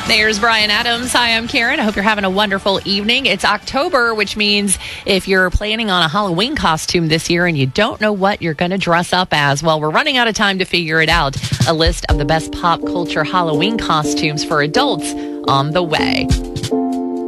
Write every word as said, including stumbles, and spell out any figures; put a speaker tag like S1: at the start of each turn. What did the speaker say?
S1: There's Brian Adams. Hi, I'm Karen. I hope you're having a wonderful evening. It's October, which means if you're planning on a Halloween costume this year and you don't know what you're going to dress up as, well, we're running out of time to figure it out. A list of the best pop culture Halloween costumes for adults on the way.